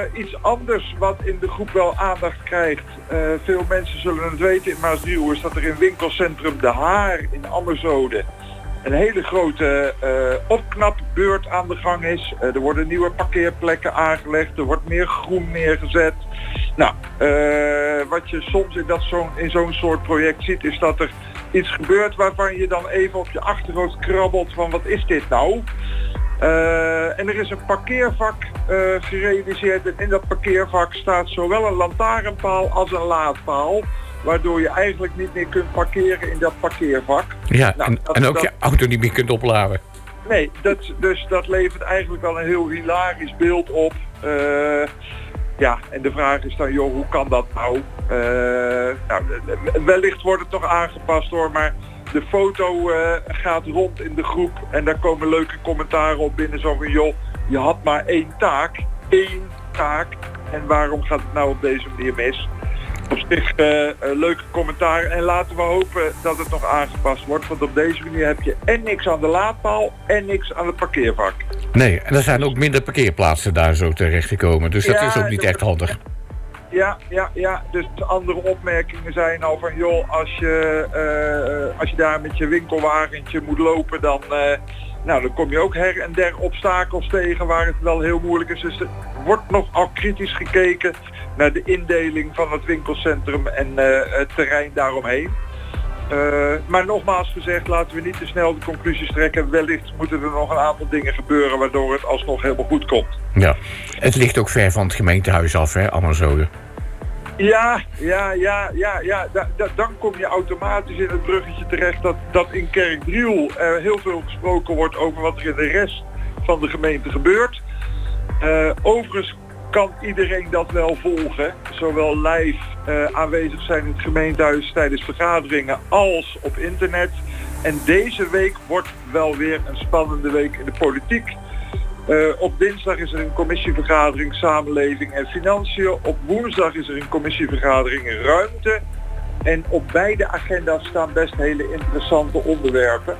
iets anders wat in de groep wel aandacht krijgt. Veel mensen zullen het weten in Maasdriel, is dat er in winkelcentrum De Haar in Ammerzoden een hele grote opknapbeurt aan de gang is. Er worden nieuwe parkeerplekken aangelegd, er wordt meer groen neergezet. Nou, wat je soms in zo'n soort project ziet, is dat er iets gebeurt waarvan je dan even op je achterhoofd krabbelt van wat is dit nou? En er is een parkeervak gerealiseerd en in dat parkeervak staat zowel een lantaarnpaal als een laadpaal, waardoor je eigenlijk niet meer kunt parkeren in dat parkeervak. Ja, nou, en ook je auto niet meer kunt opladen. Nee, dat levert eigenlijk wel een heel hilarisch beeld op. Ja, en de vraag is dan, joh, hoe kan dat nou? Wellicht wordt het nog aangepast hoor, maar de foto gaat rond in de groep en daar komen leuke commentaren op binnen. Zo van, joh, je had maar één taak. En waarom gaat het nou op deze manier mis? Op zich leuke commentaren en laten we hopen dat het nog aangepast wordt. Want op deze manier heb je en niks aan de laadpaal en niks aan het parkeervak. Nee, en er zijn ook minder parkeerplaatsen daar zo terecht gekomen. Dus dat is ook niet echt handig. Ja. Dus andere opmerkingen zijn al van, joh, als je daar met je winkelwagentje moet lopen, dan kom je ook her en der obstakels tegen waar het wel heel moeilijk is. Dus er wordt nogal kritisch gekeken naar de indeling van het winkelcentrum en het terrein daaromheen. Maar nogmaals gezegd, laten we niet te snel de conclusies trekken. Wellicht moeten er nog een aantal dingen gebeuren waardoor het alsnog helemaal goed komt. Ja, het ligt ook ver van het gemeentehuis af, hè, Ammerzoden. Ja. Dan kom je automatisch in het bruggetje terecht dat in Kerkdriel heel veel gesproken wordt over wat er in de rest van de gemeente gebeurt. Overigens kan iedereen dat wel volgen, zowel live aanwezig zijn in het gemeentehuis tijdens vergaderingen als op internet. En deze week wordt wel weer een spannende week in de politiek. Op dinsdag is er een commissievergadering Samenleving en Financiën. Op woensdag is er een commissievergadering Ruimte. En op beide agenda's staan best hele interessante onderwerpen.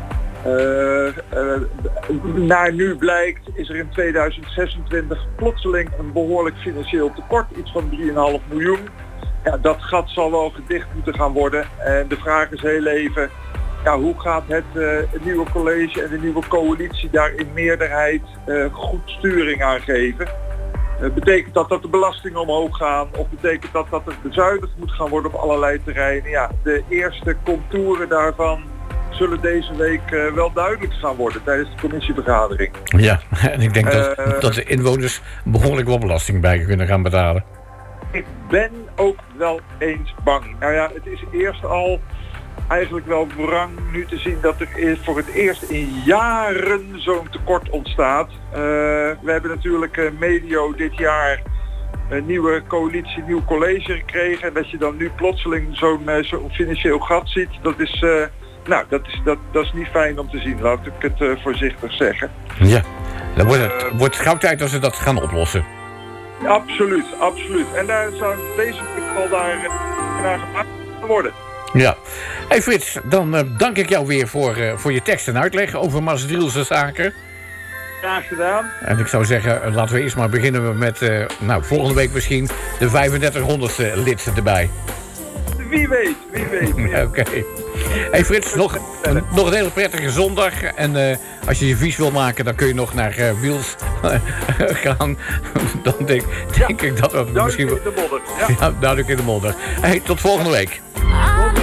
Naar nu blijkt is er in 2026 plotseling een behoorlijk financieel tekort, iets van 3,5 miljoen. Ja, dat gat zal wel gedicht moeten gaan worden. En de vraag is heel even, hoe gaat het nieuwe college en de nieuwe coalitie daar in meerderheid goed sturing aan geven? Betekent dat de belastingen omhoog gaan of betekent dat er bezuinigd moet gaan worden op allerlei terreinen? Ja, de eerste contouren daarvan zullen deze week wel duidelijk gaan worden tijdens de commissievergadering. Ja, en ik denk dat de inwoners behoorlijk wel belasting bij kunnen gaan betalen. Ik ben ook wel eens bang. Nou ja, het is eerst al eigenlijk wel wrang nu te zien dat er voor het eerst in jaren zo'n tekort ontstaat. We hebben natuurlijk medio dit jaar een nieuwe coalitie, nieuw college gekregen. En dat je dan nu plotseling zo'n financieel gat ziet, dat is dat is niet fijn om te zien, laat ik het voorzichtig zeggen. Ja, dan wordt het gauw tijd als ze dat gaan oplossen. Absoluut. En daar zou deze geval daar naar gemaakt worden. Ja. Hey Frits, dan dank ik jou weer voor je tekst en uitleg over Maasdrielse zaken. Graag gedaan. En ik zou zeggen, laten we eerst maar beginnen met, volgende week misschien de 3500ste lid erbij. Wie weet. Oké. Hey Frits, nog een hele prettige zondag. En als je vies wil maken, dan kun je nog naar Wiels gaan. Dan denk ik dat we misschien wel... Duidelijk in de modder. Ja, duidelijk in de modder. Hey, tot volgende week.